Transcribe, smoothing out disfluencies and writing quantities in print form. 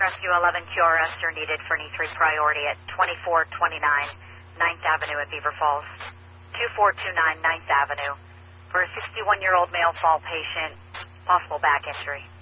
Rescue 11 QRS are needed for an E3 priority at 2429 9th Avenue at Beaver Falls. 2429 9th Avenue for a 61-year-old male fall patient, possible back injury.